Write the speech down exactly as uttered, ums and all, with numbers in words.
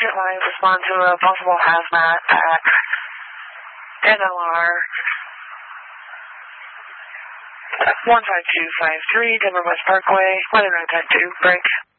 Urgent line, respond to a possible hazmat at N L R one five two five three, Denver West Parkway, weather nine ten two, break.